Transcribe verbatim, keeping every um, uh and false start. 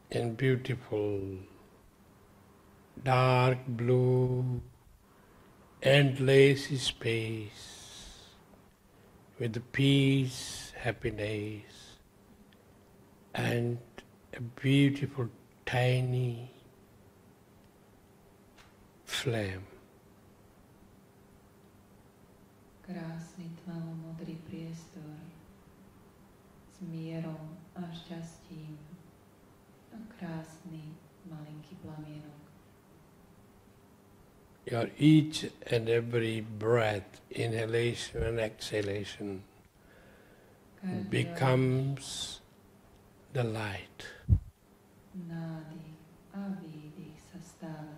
in beautiful dark blue, endless space with peace, happiness, and a beautiful tiny flame. Krásny tmavo-modrý priestor s mierom a šťastím a krásny malinký plamienok. Your each and every breath, inhalation and exhalation, Každý becomes the light. nádych a výdych sa stáva